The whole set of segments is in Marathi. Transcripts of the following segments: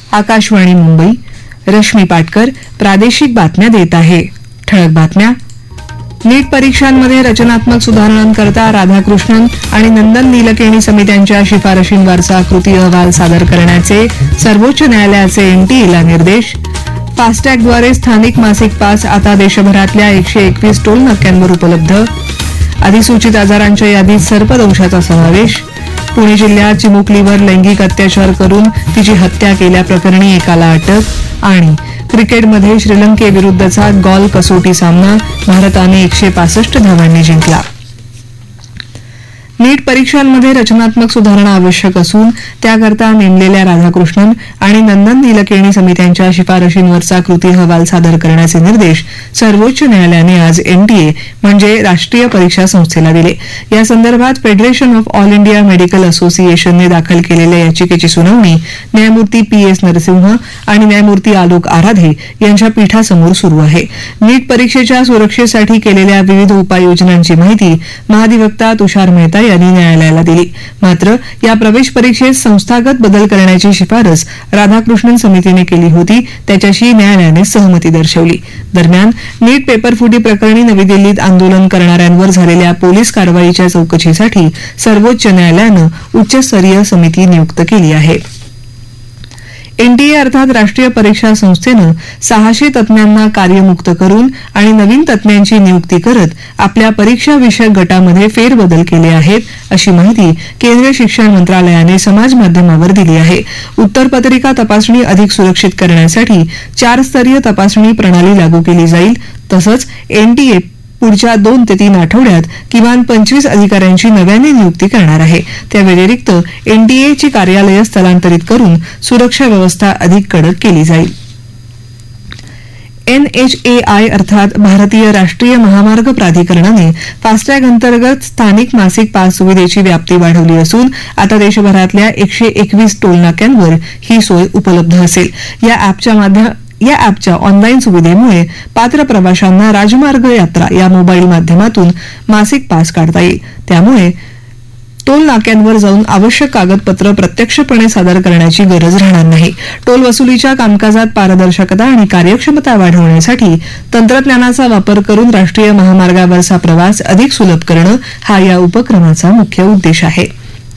आकाशवाणी मुंबई. रश्मी पाटकर प्रादेशिक बातम्या देत आहे. ठळक बातम्या. नीट परीक्षांमध्ये रचनात्मक सुधारणांकरता राधाकृष्णन आणि नंदन नीलकेणी समित्यांच्या शिफारशींवरचा कृती अहवाल सादर करण्याचे सर्वोच्च न्यायालयाचे एनटीएला निर्देश. फास्टॅगद्वारे स्थानिक मासिक पास आता देशभरातल्या 121 टोल नाक्यांवर उपलब्ध. अधिसूचित आजारांच्या यादीत सर्पदंशाचा समावेश. पुणे जिल्ह्यात चिमुकलीवर लैंगिक अत्याचार करून तिची हत्या केल्याप्रकरणी एकाला अटक. आणि क्रिकेटमध्ये श्रीलंकेविरुद्धचा गॉल कसोटी सामना भारताने 165 धावांनी जिंकला. नीट परीक्षांमध्ये रचनात्मक सुधारणा आवश्यक असून त्याकरता नेमलेल्या राधाकृष्णन आणि नंदन नीलकेणी समित्यांच्या शिफारशींवरचा कृती अहवाल सादर करण्याचे निर्देश सर्वोच्च न्यायालयाने आज एनटीए म्हणजे राष्ट्रीय परीक्षा संस्थेला दिले. या संदर्भात federation of all India medical असोसिएशनने दाखल केलेल्या याचिकेची सुनावणी न्यायमूर्ती PS नरसिंह आणि न्यायमूर्ती आलोक आराधे यांच्या पीठासमोर सुरू आहे. नीट परीक्षेच्या सुरक्षेसाठी केलेल्या विविध उपाययोजनांची माहिती महाधिवक्ता तुषार मेहता यांनी न्यायालयाला दिली. मात्र या प्रवेश परीक्षेत संस्थागत बदल करण्याची शिफारस राधाकृष्णन समितीने केली होती त्याच्याशी न्यायालयाने सहमती दर्शवली. दरम्यान नीट पेपरफुटी प्रकरणी नवी दिल्लीत आंदोलन करणाऱ्यांवर झालेल्या पोलीस कारवाईच्या चौकशीसाठी सर्वोच्च न्यायालयानं उच्चस्तरीय समिती नियुक्त केली आहे. एनटीए अर्थात राष्ट्रीय परीक्षा संस्थेनं 600 तज्ज्ञांना कार्यमुक्त करून आणि नवीन तज्ज्ञांची नियुक्ती करत आपल्या परीक्षा विषयक गटामध्ये फेरबदल केले आहेत, अशी माहिती केंद्रीय शिक्षण मंत्रालयाने समाज माध्यमावर दिली आहे. उत्तरपत्रिका तपासणी अधिक सुरक्षित करण्यासाठी 4-स्तरीय तपासणी प्रणाली लागू केली जाईल. तसंच एनटीए पुढच्या 2 ते 3 आठवड्यात किमान 25 अधिकाऱ्यांची नव्याने नियुक्ती करणार आहे. त्या व्यतिरिक्त एनटीएची कार्यालयं स्थलांतरित करून सुरक्षा व्यवस्था अधिक कडक केली जाईल. NHAI अर्थात भारतीय राष्ट्रीय महामार्ग प्राधिकरणाने फास्टॅग अंतर्गत स्थानिक मासिक पास सुविधेची व्याप्ती वाढवली असून आता देशभरातल्या 121 टोल नाक्यांवर ही सोय उपलब्ध असेल. या ॲपच्या ऑनलाईन सुविधेमुळे पात्र प्रवाशांना राजमार्ग यात्रा या मोबाईल माध्यमातून मासिक पास काढता येईल. त्यामुळे टोल नाक्यांवर जाऊन आवश्यक कागदपत्र प्रत्यक्षपणे सादर करण्याची गरज राहणार नाही. टोल वसुलीच्या कामकाजात पारदर्शकता आणि कार्यक्षमता वाढवण्यासाठी तंत्रज्ञानाचा वापर करून राष्ट्रीय महामार्गावरचा प्रवास अधिक सुलभ करणं हा या उपक्रमाचा मुख्य उद्देश आहे.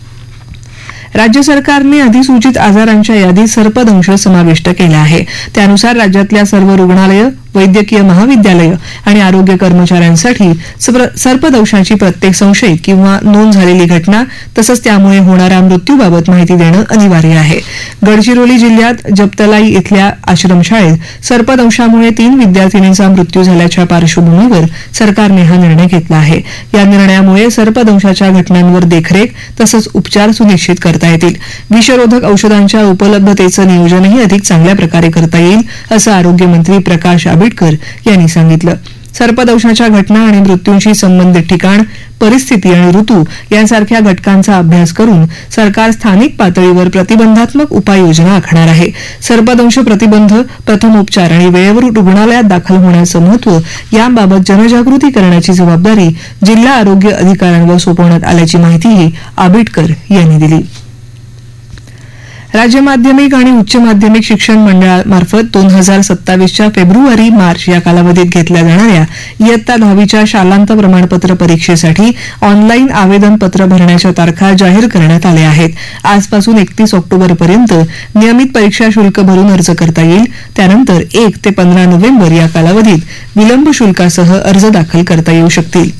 राज्य सरकारने अधिसूचित आजारांच्या यादीत सर्पदंश समाविष्ट केला आहे. त्यानुसार राज्यातल्या सर्व रुग्णालयं, वैद्यकीय महाविद्यालयं आणि आरोग्य कर्मचाऱ्यांसाठी सर्पदंशाची प्रत्येक संशयित किंवा नोंद झालेली घटना तसंच त्यामुळे होणाऱ्या मृत्यूबाबत माहिती देणं अनिवार्य आहे. गडचिरोली जिल्ह्यात जपतलाई इथल्या आश्रमशाळेत सर्पदंशामुळे 3 विद्यार्थिनींचा मृत्यू झाल्याच्या पार्श्वभूमीवर सरकारने हा निर्णय घेतला आहे. या निर्णयामुळे सर्पदंशाच्या घटनांवर देखरेख तसंच उपचार सुनिश्चित करता येतील. विषरोधक औषधांच्या उपलब्धतेचं नियोजनही अधिक चांगल्या प्रकारे करता येईल, असं आरोग्यमंत्री प्रकाश आंबेडकर यांनी सांगितलं. सर्पदंशाच्या घटना आणि मृत्यूंशी संबंधित ठिकाण, परिस्थिती आणि ऋतू यांसारख्या घटकांचा अभ्यास करून सरकार स्थानिक पातळीवर प्रतिबंधात्मक उपाययोजना आखणार आहे. सर्पदंश प्रतिबंध, प्रथमोपचार आणि वेळेवर रुग्णालयात दाखल होण्याचं महत्त्व याबाबत जनजागृती करण्याची जबाबदारी जिल्हा आरोग्य अधिकाऱ्यांवर सोपवण्यात आल्याची माहितीही आंबेडकर यांनी दिली. राज्य माध्यमिक आणि उच्च माध्यमिक शिक्षण मंडळामार्फत 2027च्या फेब्रुवारी-मार्च या कालावधीत घेतल्या जाणाऱ्या इयत्ता 10वीच्या शालांत प्रमाणपत्र परीक्षेसाठी ऑनलाईन आवेदनपत्र भरण्याच्या तारखा जाहीर करण्यात आल्या आहेत. आजपासून 31 ऑक्टोबरपर्यंत नियमित परीक्षा शुल्क भरून अर्ज करता येईल. त्यानंतर 1 ते 15 नोव्हेंबर या कालावधीत विलंब शुल्कासह अर्ज दाखल करता येऊ शकतील.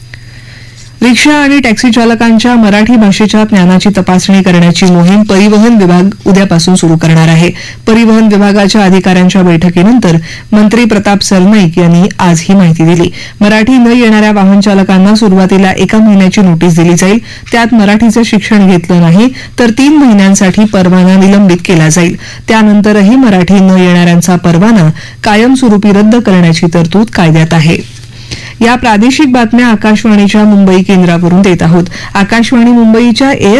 रिक्षा आणि टॅक्सी चालकांच्या मराठी भाषेच्या ज्ञानाची तपासणी करण्याची मोहीम परिवहन विभाग उद्यापासून सुरू करणार आहे. परिवहन विभागाच्या अधिकाऱ्यांच्या बैठकीनंतर मंत्री प्रताप सरनाईक यांनी आज ही माहिती दिली. मराठी न येणाऱ्या वाहन चालकांना सुरुवातीला 1 महिन्याची नोटीस दिली जाईल. त्यात मराठीचं शिक्षण घेतलं नाही तर 3 महिन्यांसाठी परवाना निलंबित केला जाईल. त्यानंतरही मराठी न येणाऱ्यांचा परवाना कायमस्वरूपी रद्द करण्याची तरतूद कायद्यात आहे. या प्रादेशिक बातम्या आकाशवाणीच्या मुंबई केंद्रावरून देत आहोत. आकाशवाणी मुंबईच्या